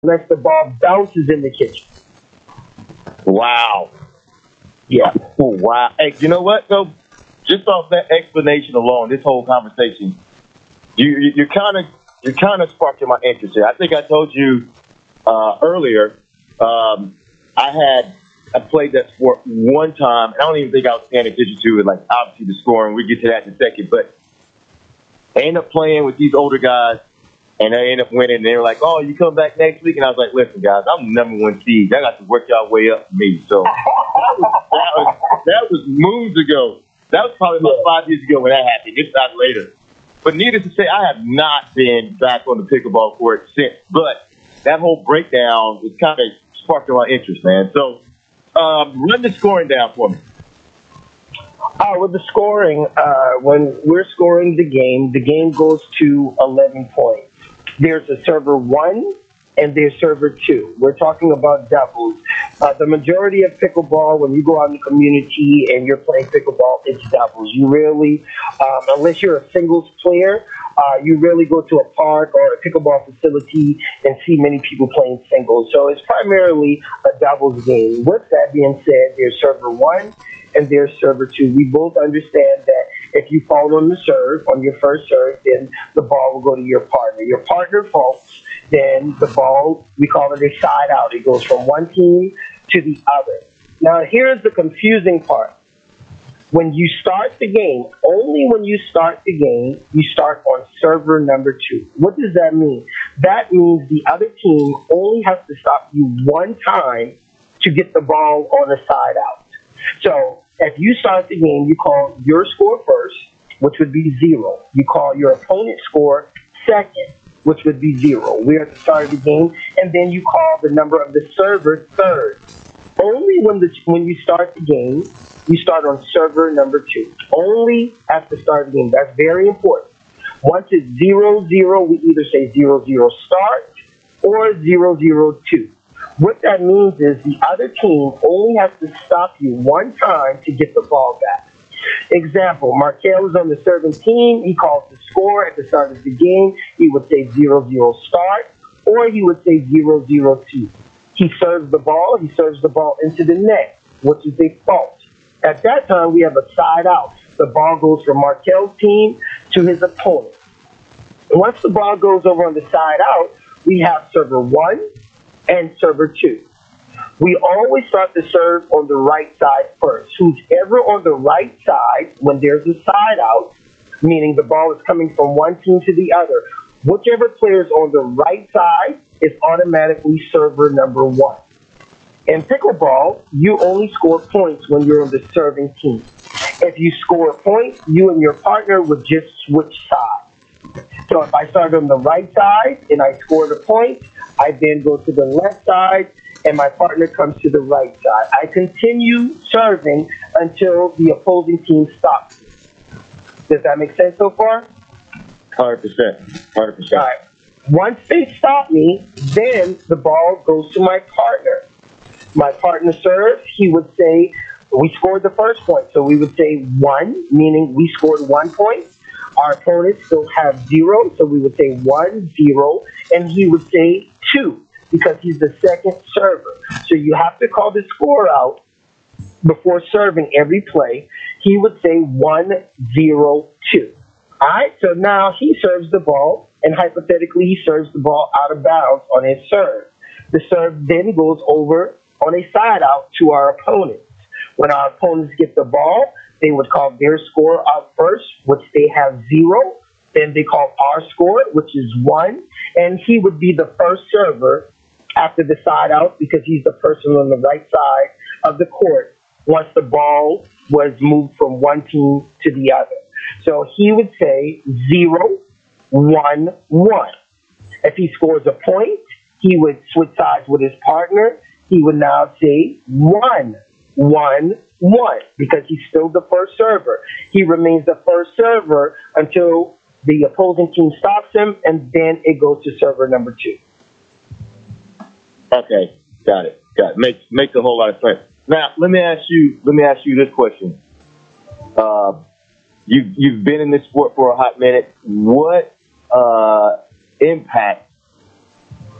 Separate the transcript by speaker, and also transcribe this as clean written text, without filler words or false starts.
Speaker 1: unless the ball bounces in the kitchen.
Speaker 2: Wow.
Speaker 1: Yeah.
Speaker 2: Oh, wow. Hey, you know what, though? Just off that explanation alone, this whole conversation, you're kind of sparking my interest here. I think I told you earlier. I had I played that sport one time, and I don't even think I was paying attention to it. Like obviously the scoring, we get to that in a second. But I ended up playing with these older guys, and they ended up winning. And they were like, "Oh, you come back next week?" And I was like, "Listen, guys, I'm number one seed. Y'all got to work y'all way up for me." So that was moons ago. That was probably about 5 years ago when that happened. It's not later. But needless to say, I have not been back on the pickleball court since. But that whole breakdown is kind of sparked my interest, man. So run the scoring down for me.
Speaker 1: With the scoring, when we're scoring the game goes to 11 points. There's a server one and there's server two. We're talking about doubles. The majority of pickleball, when you go out in the community and you're playing pickleball, it's doubles. You really, unless you're a singles player, you really go to a park or a pickleball facility and see many people playing singles. So it's primarily a doubles game. With that being said, there's server one and there's server two. We both understand that if you fall on the serve, on your first serve, then the ball will go to your partner. Your partner faults, then the ball, we call it a side out. It goes from one team to the other. Now, here's the confusing part. When you start the game, only when you start the game, you start on server number two. What does that mean? That means the other team only has to stop you one time to get the ball on the side out. So if you start the game, you call your score first, which would be 0. You call your opponent's score second, which would be 0. We're at the start of the game, and then you call the number of the server third. Only when you start the game, you start on server number two. Only at the start of the game. That's very important. Once it's 0-0, we either say 0-0 start or 0-0-2. What that means is the other team only has to stop you one time to get the ball back. Example, Markel is on the serving team. He calls the score at the start of the game. He would say 0-0 start, or he would say 0-0-2. He serves the ball. He serves the ball into the net, which is a fault. At that time, we have a side out. The ball goes from Markel's team to his opponent. Once the ball goes over on the side out, we have server one and server two. We always start the serve on the right side first. Who's ever on the right side when there's a side out, meaning the ball is coming from one team to the other, whichever player is on the right side is automatically server number one. In pickleball, you only score points when you're on the serving team. If you score a point, you and your partner would just switch sides. So if I start on the right side and I scored a point, I then go to the left side and my partner comes to the right side. I continue serving until the opposing team stops. Does that make sense so far?
Speaker 2: 100%. 100%.
Speaker 1: All right. Once they stop me, then the ball goes to my partner. My partner serves. He would say, we scored the first point. So we would say 1, meaning we scored 1 point. Our opponents still have 0, so we would say 1-0, and he would say 2 because he's the second server. So you have to call the score out before serving every play. He would say 1-0-2. All right, so now he serves the ball, and hypothetically he serves the ball out of bounds on his serve. The serve then goes over on a side out to our opponents. When our opponents get the ball, they would call their score out first, which they have 0. Then they call our score, which is 1. And he would be the first server after the side out because he's the person on the right side of the court once the ball was moved from one team to the other. So he would say 0-1-1. If he scores a point, he would switch sides with his partner. He would now say 1-1-1 because he's still the first server. He remains the first server until the opposing team stops him, and then it goes to server number 2.
Speaker 2: Okay, got it. Makes a whole lot of sense. Now, let me ask you this question. You've been in this sport for a hot minute. What impact